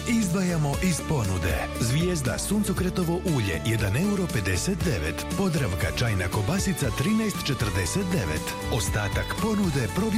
izdvajamo iz ponude. Zvijezda suncokretovo ulje 1,59 €. Podravka čajna kobasica 13,49 €. Ostatak ponude